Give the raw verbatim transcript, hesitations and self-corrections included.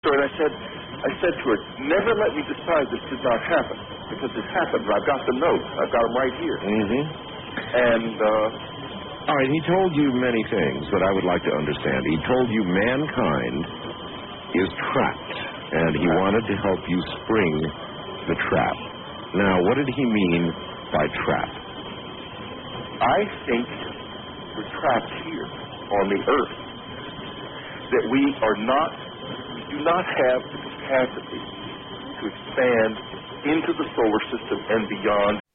And I said, I said to her, never let me decide this did not happen, because it happened. I've got the notes. I've got them right here. Mm-hmm. And, uh... all right, he told you many things that I would like to understand. He told you mankind is trapped, and he wanted to help you spring the trap. Now, what did he mean by trap? I think we're trapped here on the Earth, that we are not... do not have the capacity to expand into the solar system and beyond